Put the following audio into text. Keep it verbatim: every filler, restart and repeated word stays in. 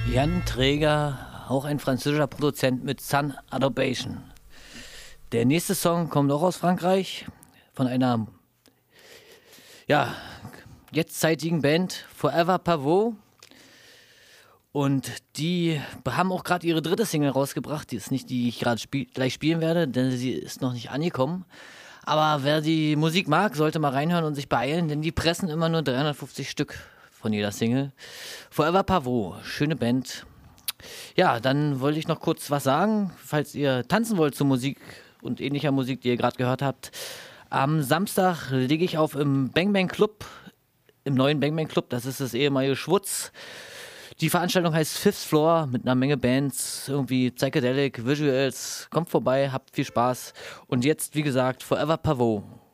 Jan Träger, auch ein französischer Produzent mit Sun Adobation. Der nächste Song kommt auch aus Frankreich, von einer ja, jetztzeitigen Band, Forever Pavot. Und die haben auch gerade ihre dritte Single rausgebracht. Die ist nicht die, die ich gerade spiel, gleich spielen werde, denn sie ist noch nicht angekommen. Aber wer die Musik mag, sollte mal reinhören und sich beeilen, denn die pressen immer nur dreihundertfünfzig Stück von jeder Single. Forever Pavot, schöne Band. Ja, dann wollte ich noch kurz was sagen, falls ihr tanzen wollt zur Musik und ähnlicher Musik, die ihr gerade gehört habt. Am Samstag lege ich auf im Bang Bang Club, im neuen Bang Bang Club, das ist das ehemalige Schwutz. Die Veranstaltung heißt Fifth Floor mit einer Menge Bands, irgendwie Psychedelic, Visuals. Kommt vorbei, habt viel Spaß. Und jetzt, wie gesagt, Forever Pavot.